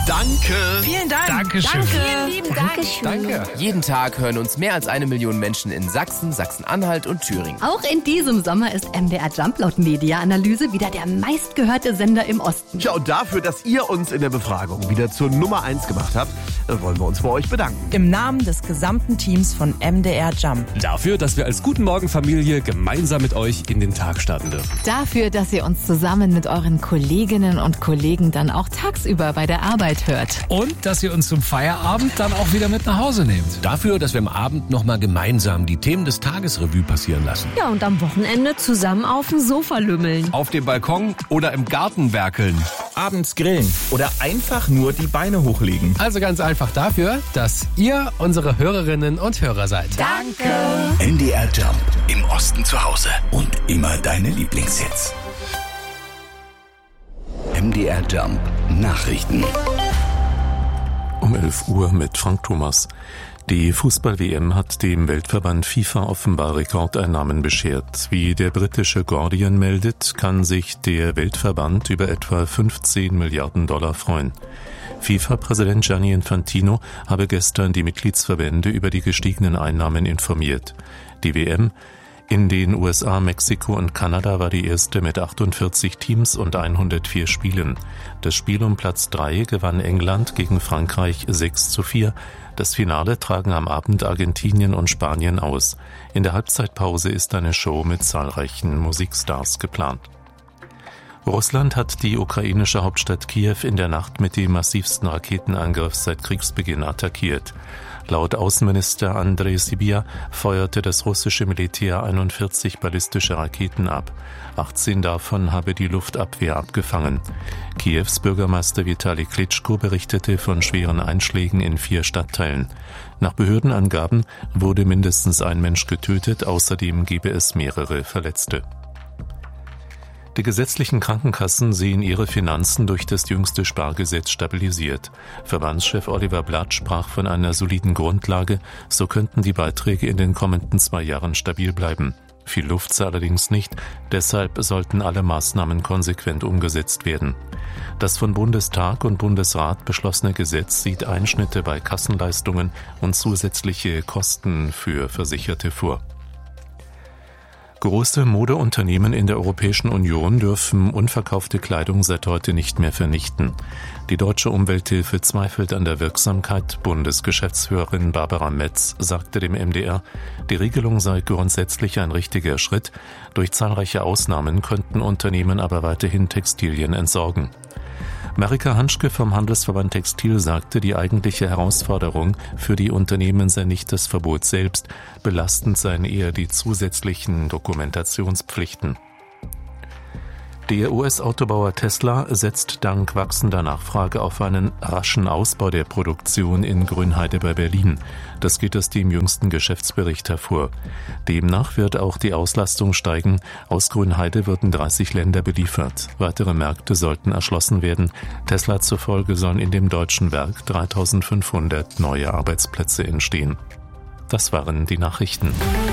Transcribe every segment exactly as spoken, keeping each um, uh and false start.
Danke. Vielen Dank. Dankeschön. Danke. Vielen lieben Dank. Danke. Jeden Tag hören uns mehr als eine Million Menschen in Sachsen, Sachsen-Anhalt und Thüringen. Auch in diesem Sommer ist M D R Jump laut Media-Analyse wieder der meistgehörte Sender im Osten. Ja, und dafür, dass ihr uns in der Befragung wieder zur Nummer eins gemacht habt, wollen wir uns bei euch bedanken. Im Namen des gesamten Teams von M D R Jump. Dafür, dass wir als Guten Morgen Familie gemeinsam mit euch in den Tag starten dürfen. Dafür, dass ihr uns zusammen mit euren Kolleginnen und Kollegen dann auch tagsüber bei der Arbeit hört. Und dass ihr uns zum Feierabend dann auch wieder mit nach Hause nehmt. Dafür, dass wir am Abend nochmal gemeinsam die Themen des Tages Revue passieren lassen. Ja, und am Wochenende zusammen auf dem Sofa lümmeln. Auf dem Balkon oder im Garten werkeln. Abends grillen oder einfach nur die Beine hochlegen. Also ganz einfach dafür, dass ihr unsere Hörerinnen und Hörer seid. Danke. M D R Jump. Im Osten zu Hause. Und immer deine Lieblingshits. M D R Jump. Nachrichten. Um elf Uhr mit Frank Thomas. Die Fußball-W M hat dem Weltverband FIFA offenbar Rekordeinnahmen beschert. Wie der britische Guardian meldet, kann sich der Weltverband über etwa fünfzehn Milliarden Dollar freuen. FIFA-Präsident Gianni Infantino habe gestern die Mitgliedsverbände über die gestiegenen Einnahmen informiert. Die W M in den U S A, Mexiko und Kanada war die erste mit achtundvierzig Teams und hundertvier Spielen. Das Spiel um Platz drei gewann England gegen Frankreich sechs zu vier. Das Finale tragen am Abend Argentinien und Spanien aus. In der Halbzeitpause ist eine Show mit zahlreichen Musikstars geplant. Russland hat die ukrainische Hauptstadt Kiew in der Nacht mit dem massivsten Raketenangriff seit Kriegsbeginn attackiert. Laut Außenminister Andrei Sybiha feuerte das russische Militär einundvierzig ballistische Raketen ab. achtzehn davon habe die Luftabwehr abgefangen. Kiews Bürgermeister Vitali Klitschko berichtete von schweren Einschlägen in vier Stadtteilen. Nach Behördenangaben wurde mindestens ein Mensch getötet, außerdem gebe es mehrere Verletzte. Die gesetzlichen Krankenkassen sehen ihre Finanzen durch das jüngste Spargesetz stabilisiert. Verbandschef Oliver Blatt sprach von einer soliden Grundlage, so könnten die Beiträge in den kommenden zwei Jahren stabil bleiben. Viel Luft sei allerdings nicht, deshalb sollten alle Maßnahmen konsequent umgesetzt werden. Das von Bundestag und Bundesrat beschlossene Gesetz sieht Einschnitte bei Kassenleistungen und zusätzliche Kosten für Versicherte vor. Große Modeunternehmen in der Europäischen Union dürfen unverkaufte Kleidung seit heute nicht mehr vernichten. Die Deutsche Umwelthilfe zweifelt an der Wirksamkeit. Bundesgeschäftsführerin Barbara Metz sagte dem M D R, die Regelung sei grundsätzlich ein richtiger Schritt. Durch zahlreiche Ausnahmen könnten Unternehmen aber weiterhin Textilien entsorgen. Marika Hanschke vom Handelsverband Textil sagte, die eigentliche Herausforderung für die Unternehmen sei nicht das Verbot selbst, belastend seien eher die zusätzlichen Dokumentationspflichten. Der U S-Autobauer Tesla setzt dank wachsender Nachfrage auf einen raschen Ausbau der Produktion in Grünheide bei Berlin. Das geht aus dem jüngsten Geschäftsbericht hervor. Demnach wird auch die Auslastung steigen. Aus Grünheide würden dreißig Länder beliefert. Weitere Märkte sollten erschlossen werden. Tesla zufolge sollen in dem deutschen Werk dreitausendfünfhundert neue Arbeitsplätze entstehen. Das waren die Nachrichten.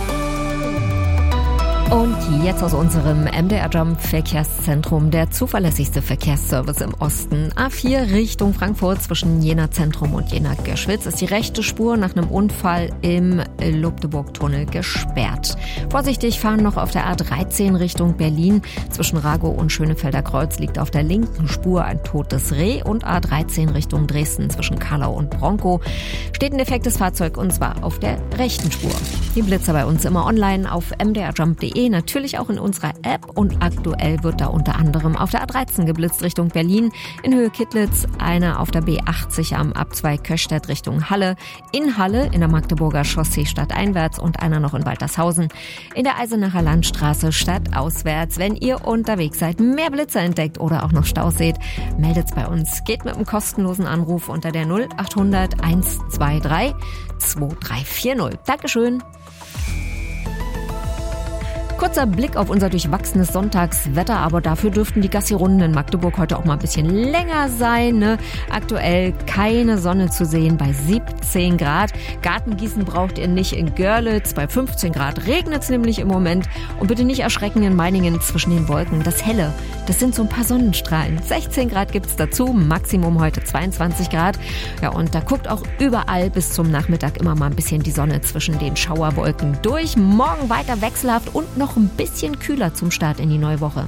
Und jetzt aus unserem M D R Jump Verkehrszentrum, der zuverlässigste Verkehrsservice im Osten. A vier Richtung Frankfurt zwischen Jena Zentrum und Jena Göschwitz ist die rechte Spur nach einem Unfall im Lobdeburg-Tunnel gesperrt. Vorsichtig fahren noch auf der A dreizehn Richtung Berlin. Zwischen Ragow und Schönefelder Kreuz liegt auf der linken Spur ein totes Reh und A dreizehn Richtung Dresden zwischen Karlau und Bronkow steht ein defektes Fahrzeug und zwar auf der rechten Spur. Die Blitzer bei uns immer online auf m d r jump punkt d e, natürlich auch in unserer App und aktuell wird da unter anderem auf der A dreizehn geblitzt Richtung Berlin, in Höhe Kittlitz, einer auf der B achtzig am Abzweig Köschstedt Richtung Halle, in Halle in der Magdeburger Chaussee stadteinwärts und einer noch in Waltershausen, in der Eisenacher Landstraße stadtauswärts. Wenn ihr unterwegs seid, mehr Blitzer entdeckt oder auch noch Staus seht, meldet's bei uns. Geht mit einem kostenlosen Anruf unter der null achthundert hundertzweiundzwanzig zwei drei vier null. Dankeschön. Kurzer Blick auf unser durchwachsenes Sonntagswetter, aber dafür dürften die Gassi-Runden in Magdeburg heute auch mal ein bisschen länger sein. Ne? Aktuell keine Sonne zu sehen bei siebzehn Grad. Gartengießen braucht ihr nicht in Görlitz. Bei fünfzehn Grad regnet es nämlich im Moment. Und bitte nicht erschrecken in Meiningen zwischen den Wolken. Das Helle, das sind so ein paar Sonnenstrahlen. sechzehn Grad gibt's dazu, Maximum heute zweiundzwanzig Grad. Ja, und da guckt auch überall bis zum Nachmittag immer mal ein bisschen die Sonne zwischen den Schauerwolken durch. Morgen weiter wechselhaft und noch ein bisschen kühler zum Start in die neue Woche.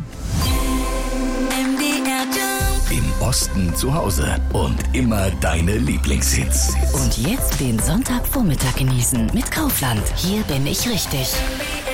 Im Osten zu Hause und immer deine Lieblingshits. Und jetzt den Sonntagvormittag genießen mit Kaufland. Hier bin ich richtig.